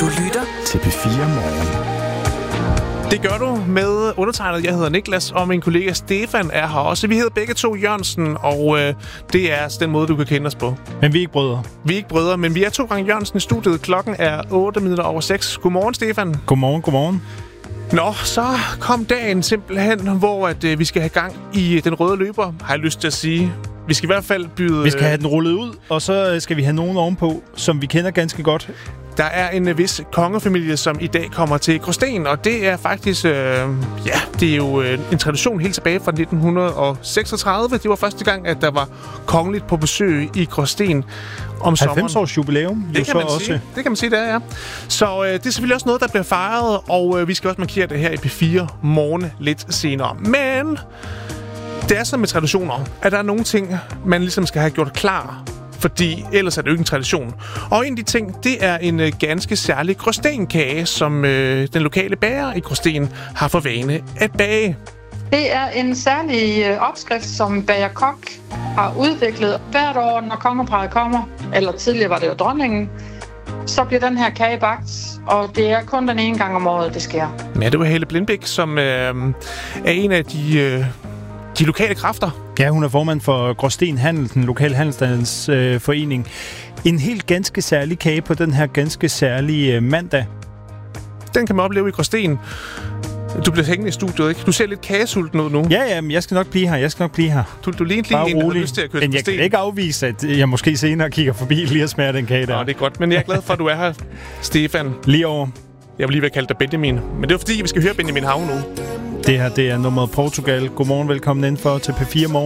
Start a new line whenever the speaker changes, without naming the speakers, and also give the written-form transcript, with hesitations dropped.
Du lytter
til P4 Morgen.
Det gør du med undertegnet. Jeg hedder Niklas, og min kollega Stefan er her også. Vi hedder begge to Jørgensen, og det er den måde, du kan kende os på.
Men vi er ikke brødre.
Vi er ikke brødre, men vi er 2 gange Jørgensen i studiet. Klokken er 8:08. Godmorgen, Stefan.
Godmorgen.
Nå, så kom dagen simpelthen, hvor at, vi skal have gang i den røde løber, har jeg lyst til at sige. Vi skal i hvert fald byde...
Vi skal have den rullet ud, og så skal vi have nogen ovenpå, som vi kender ganske godt.
Der er en vis kongefamilie, som i dag kommer til Gråsten, og det er faktisk, det er jo en tradition helt tilbage fra 1936. Det var første gang, at der var kongeligt på besøg i Gråsten om sommeren.
90-års jubilæum.
Det kan man sige, det er, ja. Så det er selvfølgelig også noget, der bliver fejret, og vi skal også markere det her i P4 Morgen lidt senere. Men det er sådan med traditioner, at der er nogle ting, man ligesom skal have gjort klar, fordi ellers er det jo ikke en tradition. Og en af de ting, det er en ganske særlig gråstenkage, som den lokale bager i Gråsten har for vane at bage.
Det er en særlig opskrift, som Bager Kok har udviklet hvert år, når kongeparret kommer, eller tidligere var det jo dronningen, så bliver den her kage bagt, og det er kun den ene gang om året, det sker.
Ja, det var Helle Blindbæk, som er en af de lokale kræfter.
Ja, hun er formand for Gråsten Handel, den lokale handelsstandens forening. En helt ganske særlig kage på den her ganske særlige mandag.
Den kan man opleve i Gråsten. Du bliver hængende i studiet, ikke? Du ser lidt kagesulten ud nu.
Ja, men jeg skal nok blive her.
Du ligner lige en, der har lyst til at køre til
Men jeg kan ikke afvise, at jeg måske senere kigger forbi lige og smager den kage der.
Nå, det er godt. Men jeg er glad for, at du er her, Stefan.
Lige over.
Jeg vil lige være kaldt dig Benjamin. Men det er fordi, vi skal høre Benjamin Hav nu.
Det her, det er nummeret Portugal. Godmorgen, velkommen indenfor til P4 Morgen.